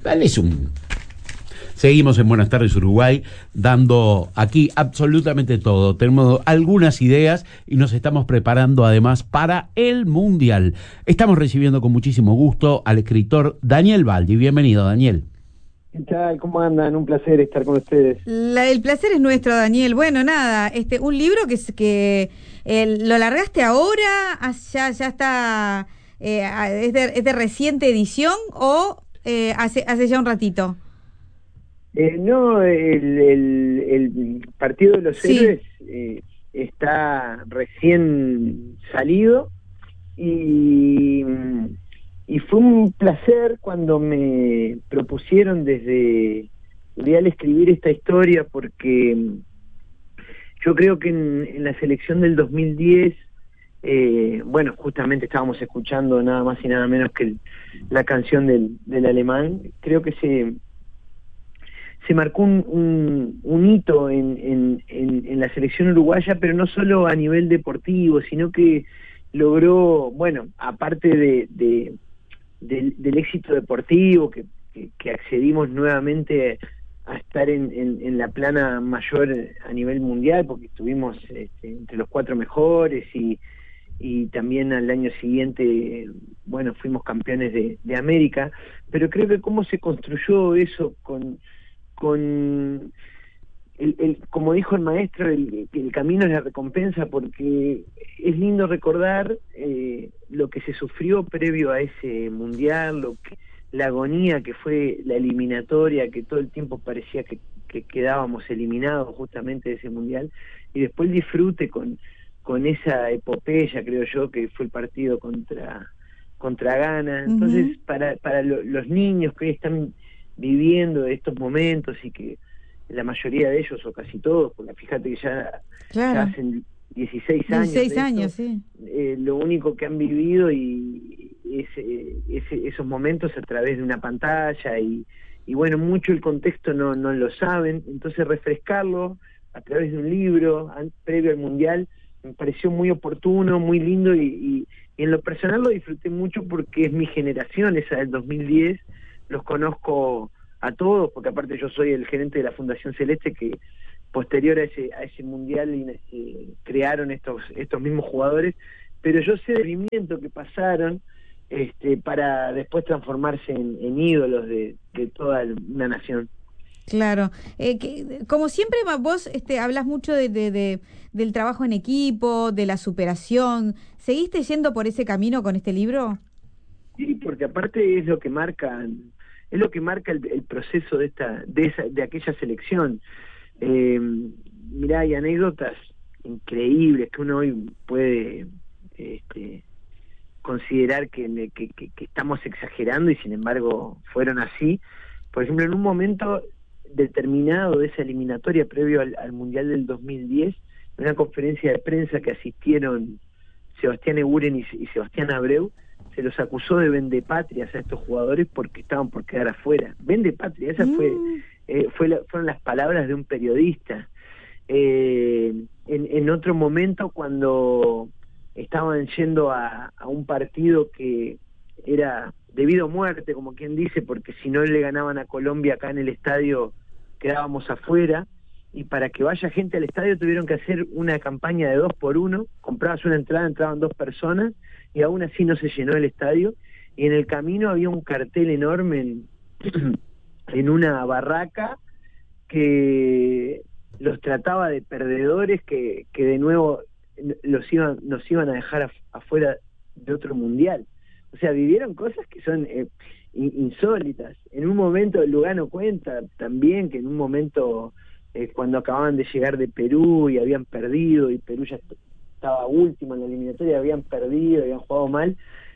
Dale un... Seguimos en Buenas tardes Uruguay, dando aquí absolutamente todo. Tenemos algunas ideas y nos estamos preparando además para el Mundial. Estamos recibiendo con muchísimo gusto al escritor Daniel Baldi. Bienvenido, Daniel. ¿Qué tal? ¿Cómo andan? Un placer estar con ustedes. El placer es nuestro, Daniel. Bueno, nada, un libro que lo largaste ahora, ya está, es de reciente edición o hace ya un ratito. No, el Partido de los Héroes está recién salido y fue un placer cuando me propusieron desde Ideal escribir esta historia, porque yo creo que en la selección del 2010, bueno, justamente estábamos escuchando nada más y nada menos que la canción del alemán. Creo que se marcó un hito en la selección uruguaya, pero no solo a nivel deportivo, sino que logró, bueno, aparte del éxito deportivo, que accedimos nuevamente a estar en la plana mayor a nivel mundial, porque estuvimos entre los 4 mejores y también al año siguiente, bueno, fuimos campeones de América, pero creo que cómo se construyó eso con como dijo el maestro, el camino es la recompensa, porque es lindo recordar lo que se sufrió previo a ese mundial, la agonía que fue la eliminatoria, que todo el tiempo parecía que quedábamos eliminados justamente de ese mundial, y después el disfrute con esa epopeya, creo yo, que fue el partido contra Ghana. Entonces, para los niños que hoy están viviendo estos momentos, y que la mayoría de ellos, o casi todos, porque fíjate que ya hacen 16 años. 16 años, sí. Lo único que han vivido y esos momentos a través de una pantalla, y bueno, mucho el contexto no lo saben, entonces refrescarlo a través de un libro previo al Mundial me pareció muy oportuno, muy lindo, y en lo personal lo disfruté mucho porque es mi generación, esa del 2010, los conozco a todos, porque aparte yo soy el gerente de la Fundación Celeste, que posterior a ese mundial crearon estos mismos jugadores, pero yo sé el sufrimiento que pasaron para después transformarse en ídolos de toda una nación. Claro, como siempre vos hablas mucho del trabajo en equipo, de la superación. ¿Seguiste yendo por ese camino con este libro? Sí, porque aparte es lo que marca el proceso de aquella selección. Mirá, hay anécdotas increíbles que uno hoy puede considerar que estamos exagerando, y sin embargo fueron así. Por ejemplo, en un momento determinado de esa eliminatoria previo al Mundial del 2010, en una conferencia de prensa que asistieron Sebastián Eguren y Sebastián Abreu, se los acusó de vendepatrias a estos jugadores porque estaban por quedar afuera. Vendepatria, esa fueron las palabras de un periodista. En otro momento, cuando estaban yendo a un partido que era debido a muerte, como quien dice, porque si no le ganaban a Colombia acá en el estadio quedábamos afuera, y para que vaya gente al estadio tuvieron que hacer una campaña de 2x1, comprabas una entrada, entraban 2 personas, y aún así no se llenó el estadio, y en el camino había un cartel enorme en una barraca que los trataba de perdedores, que de nuevo nos iban a dejar afuera de otro mundial. O sea, vivieron cosas que son insólitas. En un momento, Lugano cuenta también que en un momento, cuando acababan de llegar de Perú y habían perdido, y Perú ya estaba último en la eliminatoria, habían perdido, habían jugado mal,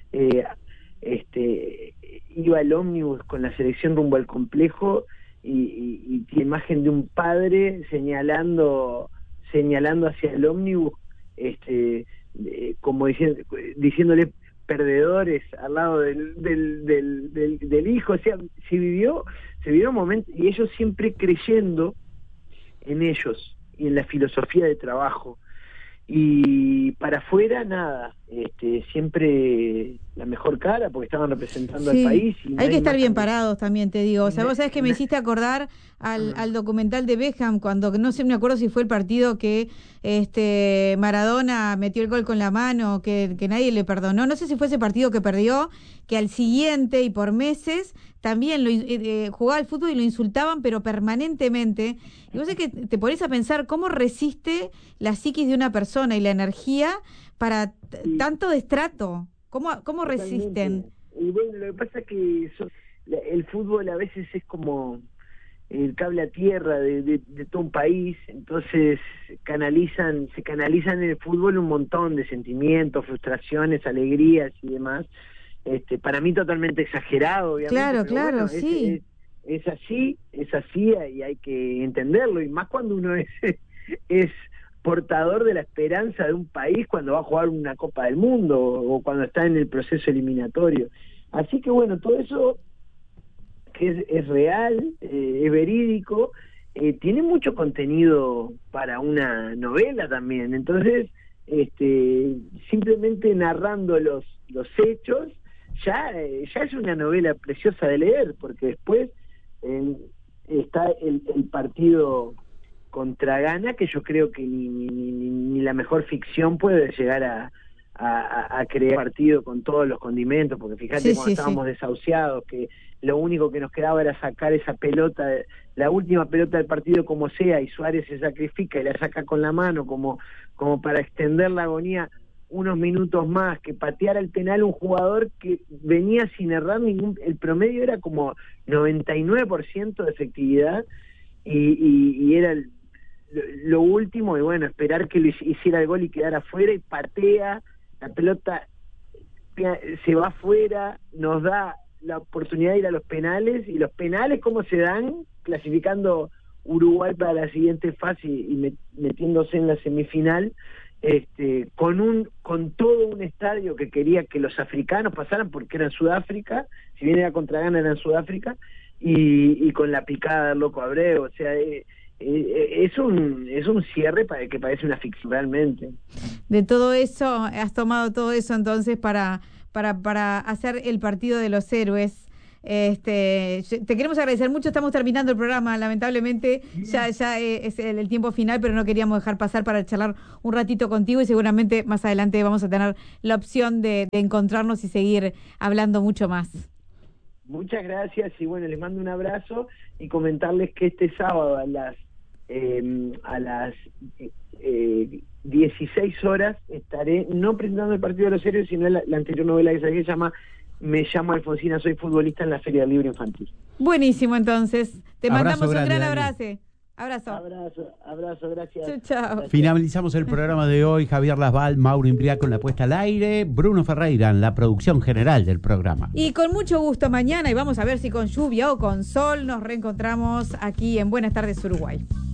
iba el ómnibus con la selección rumbo al complejo, y la imagen de un padre señalando hacia el ómnibus, como diciéndole perdedores al lado del hijo. O sea, se vivió un momento, y ellos siempre creyendo en ellos y en la filosofía de trabajo, y para afuera nada, siempre la mejor cara porque estaban representando al Sí, país. Y hay que estar bien también parados también, te digo. O sea, vos sabés que me hiciste acordar al documental de Beckham, cuando, no sé, me acuerdo si fue el partido que Maradona metió el gol con la mano, que nadie le perdonó. No sé si fue ese partido que perdió, que al siguiente y por meses también jugaba al fútbol y lo insultaban, pero permanentemente. Y vos sabés que te ponés a pensar cómo resiste la psiquis de una persona y la energía para tanto destrato. ¿Cómo resisten? Y bueno, lo que pasa es que el fútbol a veces es como el cable a tierra de todo un país, entonces se canalizan en el fútbol un montón de sentimientos, frustraciones, alegrías y demás. Para mí totalmente exagerado, obviamente. Claro, pero bueno, sí. Es así y hay que entenderlo, y más cuando uno es portador de la esperanza de un país cuando va a jugar una Copa del Mundo o cuando está en el proceso eliminatorio. Así que bueno, todo eso que es real, es verídico, tiene mucho contenido para una novela también. Entonces, simplemente narrando los hechos, ya es una novela preciosa de leer, porque después está el partido contra Ghana, que yo creo que ni la mejor ficción puede llegar a crear partido con todos los condimentos, porque fíjate cuando estábamos desahuciados, que lo único que nos quedaba era sacar esa pelota, la última pelota del partido como sea, y Suárez se sacrifica y la saca con la mano como para extender la agonía unos minutos más, que pateara el penal un jugador que venía sin errar el promedio era como 99% de efectividad, y era lo último, y bueno, esperar que le hiciera el gol y quedara afuera, y patea, la pelota se va afuera, nos da la oportunidad de ir a los penales, y los penales ¿cómo se dan? Clasificando Uruguay para la siguiente fase y metiéndose en la semifinal, con todo un estadio que quería que los africanos pasaran porque era en Sudáfrica, si bien era contra Ghana era en Sudáfrica, y con la picada del Loco Abreu, o sea, es un cierre que parece una ficción realmente. De todo eso, has tomado todo eso entonces para hacer el partido de los héroes. Te queremos agradecer mucho, estamos terminando el programa, lamentablemente ya es el tiempo final, pero no queríamos dejar pasar para charlar un ratito contigo, y seguramente más adelante vamos a tener la opción de encontrarnos y seguir hablando mucho más. Muchas gracias, y bueno, les mando un abrazo y comentarles que este sábado a las 16 horas estaré no presentando el partido de los héroes, sino la anterior novela que saqué, se llama Me llamo Alfonsina, soy futbolista, en la Feria del Libro Infantil. Buenísimo, entonces te mandamos un gran Daniel. Abrazo, gracias. Chao. Finalizamos el programa de hoy. Javier Lasval, Mauro Imbriaco con la puesta al aire, Bruno Ferreira en la producción general del programa. Y con mucho gusto mañana, y vamos a ver si con lluvia o con sol, nos reencontramos aquí en Buenas Tardes Uruguay.